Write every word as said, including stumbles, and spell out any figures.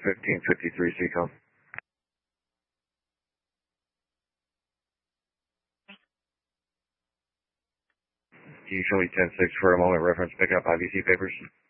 fifteen fifty-three C COM. Usually ten six for a moment reference pickup I V C papers.